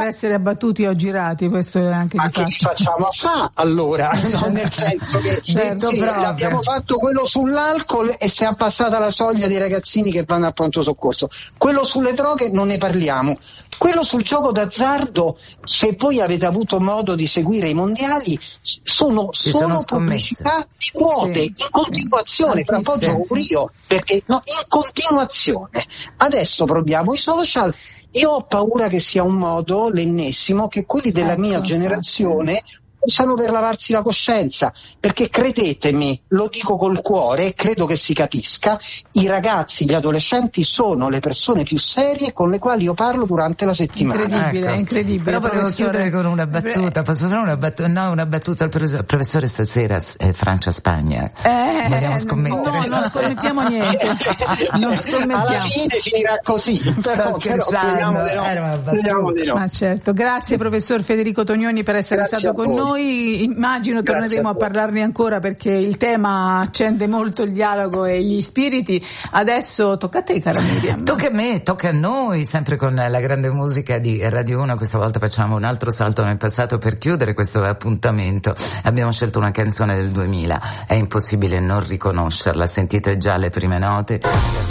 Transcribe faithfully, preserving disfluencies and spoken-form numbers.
per essere abbattuti o girati, questo è anche ma di che fatto. li facciamo a fa allora? No, nel senso che certo, sì, abbiamo fatto quello sull'alcol e si è abbassata la soglia dei ragazzini che vanno al pronto soccorso, quello sulle droghe non ne parliamo, quello sul gioco d'azzardo, se voi avete avuto modo di seguire i mondiali, sono Ci solo sono pubblicità di quote, Sì, in continuazione, sì. fra un po' gioco pure io, perché no, in continuazione. Adesso proviamo i social. Io ho paura che sia un modo, l'ennesimo, che quelli della ecco, mia generazione usano per lavarsi la coscienza, perché credetemi, lo dico col cuore, credo che si capisca, i ragazzi, gli adolescenti sono le persone più serie con le quali io parlo durante la settimana. Incredibile, Ecco. incredibile. Però volevo professore. chiudere con una battuta, posso fare una battuta? No, una battuta al professore, professore stasera, eh, Francia-Spagna. Eh, Vogliamo scommettere? No, non scommettiamo niente. Non scommettiamo. Alla fine finirà così, però, però speriamo di no. Era una battuta. Speriamo di no. Ma certo, grazie professor Federico Tognoni per essere Grazie stato a con voi. noi. Immagino Grazie torneremo a a, voi. parlarne ancora perché il tema accende molto il dialogo e gli spiriti. Adesso tocca a te, cara Miriam. Tocca a me, tocca a noi, sempre con la grande musica di Radio uno. Questa volta facciamo un altro salto nel passato per chiudere questo appuntamento. Abbiamo scelto una canzone del duemila, è impossibile non riconoscerla, sentite già le prime note.